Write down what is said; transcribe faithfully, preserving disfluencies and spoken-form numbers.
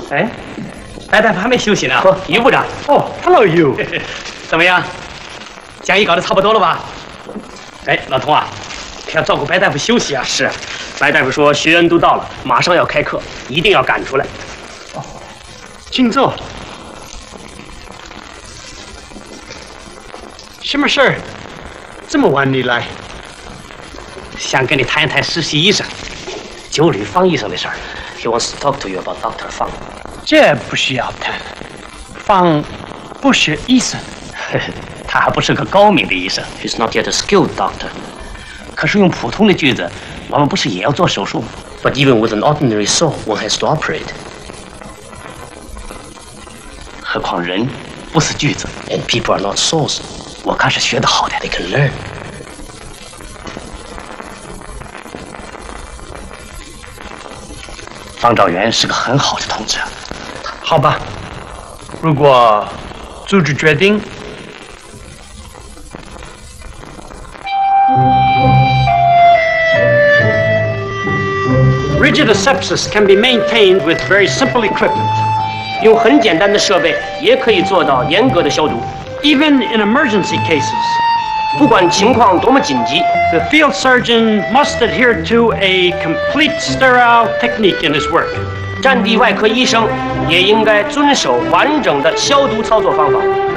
哎，白大夫还没休息呢。于部长。 哦 ，Hello you。 怎么样？讲义搞得差不多了吧？哎，老童啊，可要照顾白大夫休息啊。 是，白大夫说学员都到了，马上要开课，一定要赶出来。 哦，请坐。什么事儿？这么晚你来？ 想跟你谈一谈实习医生九吕方医生的事儿。 He wants to talk to you about Doctor Fang。 这不需要谈，方不是医生。 他还不是个高明的医生。 He's not yet a skilled doctor。 可是用普通的锯子，我们不是也要做手术吗 ？But even with an ordinary saw, one has to operate。 何况人不是锯子 ，and people are not saws。 我看是学得好的 ，they can learn。 方兆元是个很好的同志。 好吧，如果组织决定。Rigid asepsis can be maintained with very simple equipment. 用很简单的设备也可以做到严格的消毒。 Even in emergency cases, 不管情况多么紧急 the field surgeon must adhere to a complete sterile technique in his work. 战地外科医生也应该遵守完整的消毒操作方法。